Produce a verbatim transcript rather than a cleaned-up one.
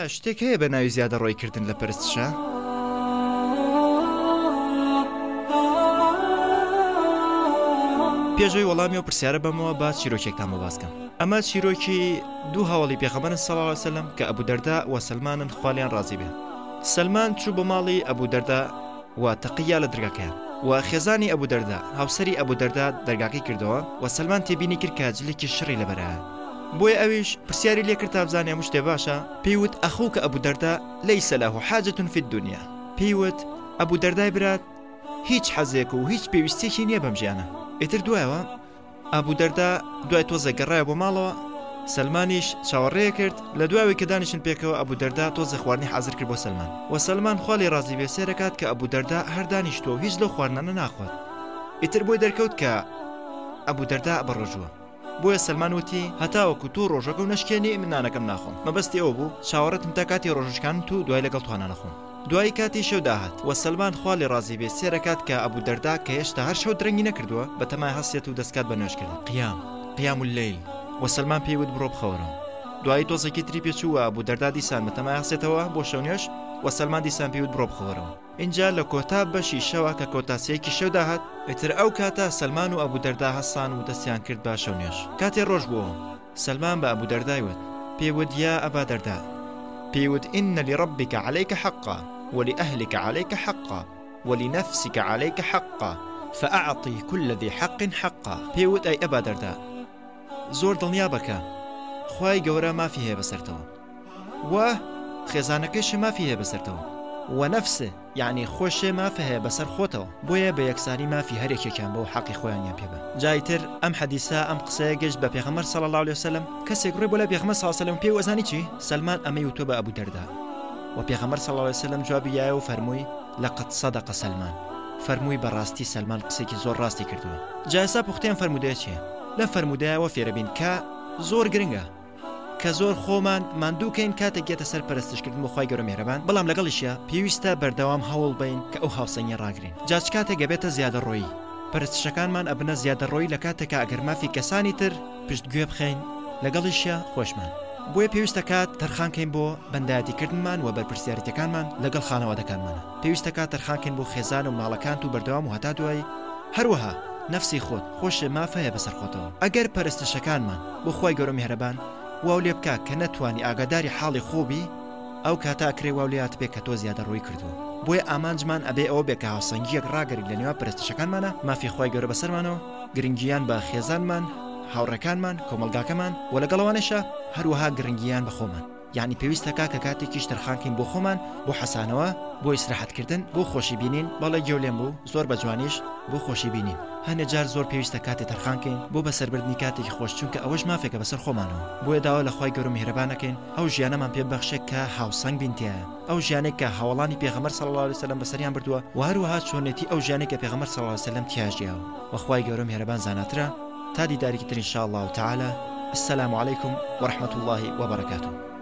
شتێک هەیە بە ناوی زیادە ڕۆیکردن لە پەرستشە؟ پێشەوەی وەڵامی و پرسیارە بەمەوە با چیرۆکێکتان بۆ باسکەم. ئەمە چیرۆکی دوو هاوڵی پێغەمبەرن سەڵڵاهو عەلەیهی وسەلەم کە ئەبوو دەردا و سەلمانن خوالیان ڕازی بێ. سەلمان چوو بۆ ماڵی ئەبوو دەردا و تەقییا لە دەرگاکەیان و خێزانی ئەبوو دەردا هاوسەری ئەبوو دەردا دەرگاکەی کردەوە و سەلمان تێبینی کرد کە جلێکی شڕی لەبەرایە. بۆیە ئەویش پرسیاری لێ کرد تا بزانێ هەموو شتێ باشە. پێیوت ئەخووکە ئەبوو دەردا لەیسە لەهو حاجەتون فی الدونیا. پێیوت ئەبوو دەردای برات هیچ حەزێک و هیچ پێویستێکی نییە بەم ژیانە. ئیتر دوایەوە ئەبوو دەردا دوای تۆزە گەڕایە بۆ ماڵەوە. سەلمانیش چاوەڕێیە کرد لە دوایەوەی کە دانیشتن پێکەوە ئەبوو دەردا تۆزە خواردنی حازر کرد بۆ سەلمان و سەلمان خواڵی ڕازی بێ سێرەکات کە ئەبوو دەردا هەر دانیشتۆ هیچ لەو خواردنانە ناخوات. ئیتر بۆی دەرکەوت کە ئەبوو دەردا بەڕۆژووە. بۆیە سەلمان وتی هەتاوەکو تۆ ڕۆژەکە و نەشکێنی من نانەکەم ناخۆم. مەبەستی ئەوە بوو چاوەڕێتم تا کاتی ڕۆژشکان تو دوای لەگەڵ توانە نەخۆم. دوای کاتی شەو داهات و سەلمان خواڵی ڕازی بێ سێرەکات کە ئەبوو دەردا کە هێشتا هەر شەو درەنگی نەکردووە بە تەمای هەستێت و دەستکات بە نوێژکردن قیام قیام اللەیل و سەلمان پێیوت بڕۆ بخەوەرەوە. دوای تۆزێکی تری پێچووە ئەبوو دەردا دیسان بە تەمای هەستێتەوە بۆ شەو نوێژ و سەلمان دیسان پێیوت بڕۆ بخەوەرەوە. اینجا لە کۆتا بەشی شەوە کە کۆتاسیەکی شەو داهات ئیتر ئەو کاتە سەلمان و ئەبوو دەردا هەستان و دەستیان کرد بە شەو نوێژ. کاتێ ڕۆژ بووە سەلمان بە ئەبوو دەردایوت پێیوت یا ئەبا دەردا پێیوت ئین لربک عەلەیکە حەقا ولأهلك عليك حقا ولنفسك عليك حقا فأعطي كل ذي حق حقا. پێیوت ئەی ئەبا دەردا زۆر دڵنیا بکە خوای گەورە مافی هەیە بەسەرتەوە و خێزانەکەیش مافی هەیە بەسەرتەوە و نەفسە یعنی خۆشێ مافە هەیە بەسەر خۆتەوە. بۆیە بە یەکسانی مافی هەرێکێکیان بۆ حەقی خۆیانیان پێبە. جایتر ئەم حەدیسە ئەم قسەیە گەشت بە پێغەمبەر صلی الله علیه وسلم. کەسێک ڕێ بۆ لای پێغەمبەر صلی الله علیه وسلم پێی وەزانی چی؟ سەلمان ئەمەی وتۆ بە ئەبوو دەردا و پێغەمبەر صلی الله علیه وسلم جوابی یایە و فەرمووی لەقەد سەدەقە سەلمان. فەرمووی بەڕاستی سەلمان قسێکی زۆر ڕاستی کردووە. جا ئێستا پوختیان فەرموودەیە چییە؟ لە فەرموودەیەوە فێرەبین کە زۆر گرنگە کە زۆر خۆمان ماندووکەین کاتێک گێتە سەر پەرستشکردن بۆ خوای گەورە میهرەبان. بەڵام لەگەڵیشیە پێویستە بەردەوام هەوڵ بین کە ئەو هاوسەنگیە ڕاگرین. جا چ کاتێک گەبێتە زیادە ڕۆیی پەرستشەکانمان ئەبنە زیادە ڕۆیی لە کاتێکە ئەگەر مافی کەسانی تر پشتگوێ بخەین لەگەڵیشیە خۆشمان. بۆیە پێویستە کات تەرخانکەین بۆ بەندایەتیکردنمان و بەرپرسیارەتەکانمان لەگەڵ خانەوادەکانمانە. پێویستە کات تەرخانکەین بۆ خێزان و ماڵەکان و بەردەوام و هەتا دوایی. هەروەها نەفسی خۆت خۆشێ مافە هەیە بەسەر خۆتەوە. ئەگەر پەرستشەکانمان بۆ خوای گەورە میهرەبان واو لێ بکە کە نەتوانی ئاگاداری حاڵی خۆبی ئەو کاتە ئەکرێ واو لێات بێ کە تۆ زیادە ڕۆی کردووە. بۆیە ئامانجمان ئەبێ ئەوە بێ کە هاوسەنگیەک ڕاگەری لە نێوان پەرستشەکانمانە مافی خوای گەورە بەسەرمانەوە گرنگیان بە خێزانمان هاوڕەکانمان کۆمەلگاکەمان و لەگەڵەوانێشە هەروەها گرنگیان بە خۆمان. یعنی پێویستە کە کاتێکیش تەرخانکەین بۆ خۆمان بۆ حەسانەوە بۆ ئیسراحەتکردن بۆ خۆشی بینین. بەڵێ گێولێن بوو زۆر بە جوانیش بۆ خۆشی بینین. هەنێ جار زۆر پێویستە کاتێ تەرخانکەین بۆ بەسەربردنی کاتێکی خۆش چونکە ئەوەش مافێکە بەسەر خۆمانەوە. بۆیە داوا لە خوای گەورە میهرەبانەکەین ئەو ژیانەمان پێ بەخشێت کە هاوسەنگ بینتیایە. ئەو ژیانێک کە هەوڵانی پێغەمبەر صلی الله علیه وسلم بەسەریان بردووە و هەروەها چۆنێتی ئەو ژیانێک کە پێغەمبەر صلی الله علیه وسلم تیاژیاوە. و خوای گەورە میهرەبان زاناترە. تا دیدارێکی تر ئینشاء الله تعالی. السلام عليكم ورحمة الله وبركاته.